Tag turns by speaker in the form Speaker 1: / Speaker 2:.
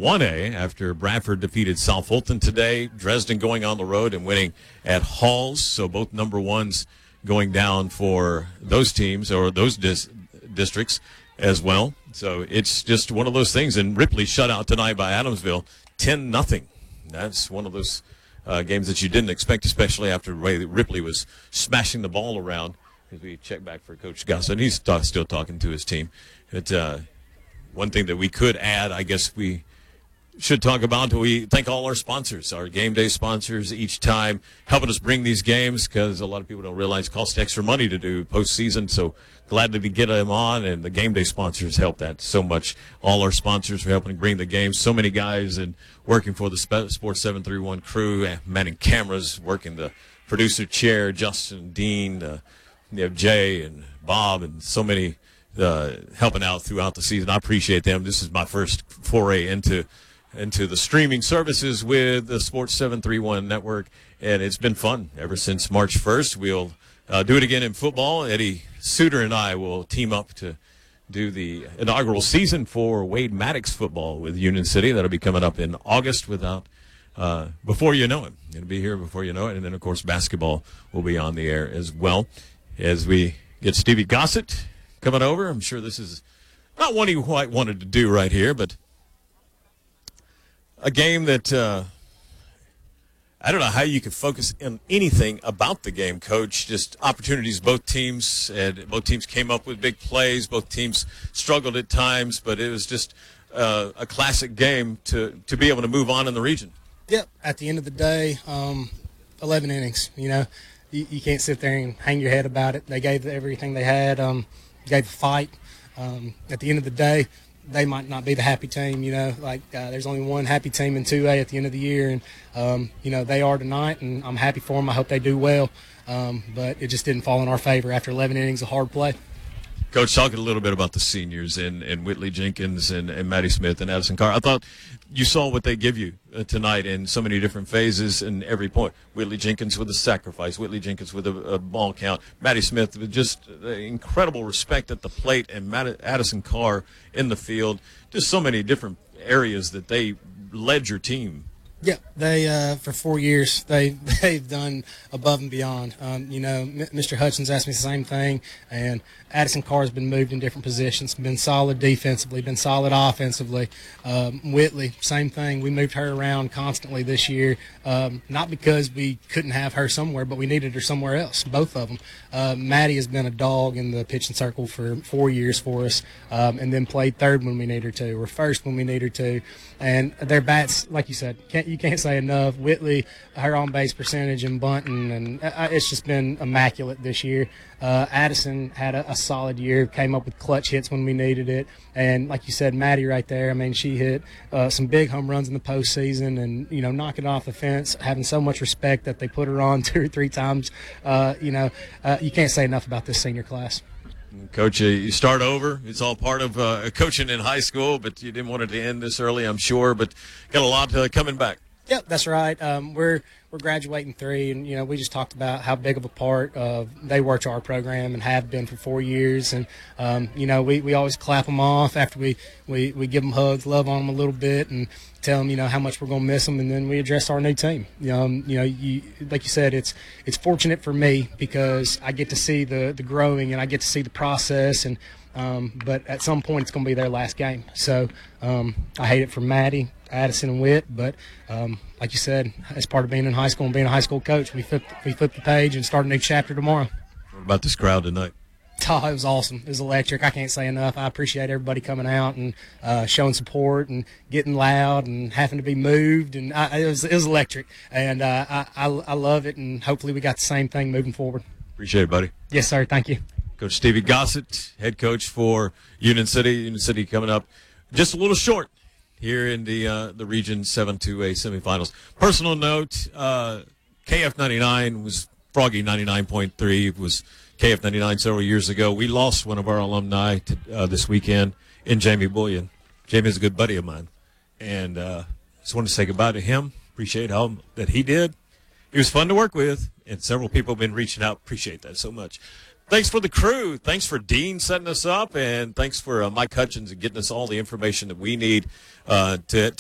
Speaker 1: 1A after Bradford defeated South Fulton today. Dresden going on the road and winning at Halls. So both number ones going down for those teams or those districts as well. So it's just one of those things. And Ripley shut out tonight by Adamsville 10-0. That's one of those games that you didn't expect, especially after the way that Ripley was smashing the ball around. As we check back for Coach Gossett, he's still talking to his team. One thing that we could add, I guess we should talk about, we thank all our sponsors, our game day sponsors each time, helping us bring these games, because a lot of people don't realize it costs extra money to do postseason. So glad to get them on, and the game day sponsors help that so much. All our sponsors for helping bring the games. So many guys and working for the Sports 731 crew, manning cameras, working the producer chair, Justin, Dean, you have Jay and Bob, and so many helping out throughout the season. I appreciate them. This is my first foray into the streaming services with the Sports 731 network, and it's been fun ever since March 1st. We'll do it again in football. Eddie Suter and I will team up to do the inaugural season for Wade Maddox football with Union City. That'll be coming up in August before you know it. It'll be here before you know it. And then, of course, basketball will be on the air as well as we get Stevie Gossett coming over. I'm sure this is not one he quite wanted to do right here, but a game that I don't know how you could focus on anything about the game, Coach. Just opportunities both teams, and both teams came up with big plays. Both teams struggled at times, but it was just a classic game to be able to move on in the region.
Speaker 2: Yep. At the end of the day, 11 innings. You know, you can't sit there and hang your head about it. They gave everything they had. Gave the fight. At the end of the day, they might not be the happy team, you know, there's only one happy team in 2A at the end of the year, and, they are tonight, and I'm happy for them. I hope they do well, but it just didn't fall in our favor after 11 innings of hard play.
Speaker 1: Coach, talking a little bit about the seniors and Whitley Jenkins and Maddie Smith and Addison Carr. I thought you saw what they give you tonight in so many different phases and every point. Whitley Jenkins with a sacrifice. Whitley Jenkins with a ball count. Maddie Smith with just incredible respect at the plate, and Addison Carr in the field. Just so many different areas that they led your team.
Speaker 2: Yeah, they for 4 years they've done above and beyond. Mr. Hutchins asked me the same thing, and Addison Carr has been moved in different positions, been solid defensively, been solid offensively. Whitley, same thing. We moved her around constantly this year, not because we couldn't have her somewhere, but we needed her somewhere else, both of them. Maddie has been a dog in the pitching circle for 4 years for us, and then played third when we need her to, or first when we need her to. And their bats, like you said, you can't say enough. Whitley, her on-base percentage and bunting, and it's just been immaculate this year. Addison had a solid year, came up with clutch hits when we needed it. And like you said, Maddie right there, I mean, she hit some big home runs in the postseason and, knocking off the fence, having so much respect that they put her on 2 or 3 times. You can't say enough about this senior class.
Speaker 1: Coach, you start over. It's all part of coaching in high school, but you didn't want it to end this early, I'm sure. But got a lot coming back.
Speaker 2: Yep, that's right. We're graduating 3, and we just talked about how big of a part they were to our program and have been for 4 years. And we always clap them off after we give them hugs, love on them a little bit, and tell them how much we're going to miss them, and then we address our new team. Like you said, it's fortunate for me because I get to see the growing and I get to see the process, and but at some point it's going to be their last game. So I hate it for Maddie, Addison, and Whit, but like you said, as part of being in high school and being a high school coach, we flip the page and start a new chapter tomorrow.
Speaker 1: What about this crowd tonight?
Speaker 2: Oh, it was awesome. It was electric. I can't say enough. I appreciate everybody coming out and showing support and getting loud and having to be moved, and it was electric. And I love it, and hopefully we got the same thing moving forward.
Speaker 1: Appreciate it, buddy.
Speaker 2: Yes, sir. Thank you.
Speaker 1: Coach Stevie Gossett, head coach for Union City. Union City coming up just a little short here in the Region 7-2A semifinals. Personal note, KF99 was Froggy 99.3. It was KF99 several years ago. We lost one of our alumni this weekend in Jamie Bullion. Jamie is a good buddy of mine. And just want to say goodbye to him. Appreciate how that he did. He was fun to work with, and several people have been reaching out. Appreciate that so much. Thanks for the crew. Thanks for Dean setting us up, and thanks for Mike Hutchins and getting us all the information that we need to